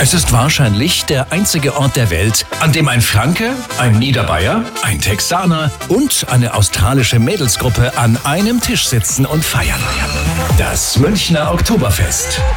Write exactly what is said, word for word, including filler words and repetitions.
Es ist wahrscheinlich der einzige Ort der Welt, an dem ein Franke, ein Niederbayer, ein Texaner und eine australische Mädelsgruppe an einem Tisch sitzen und feiern. Das Münchner Oktoberfest.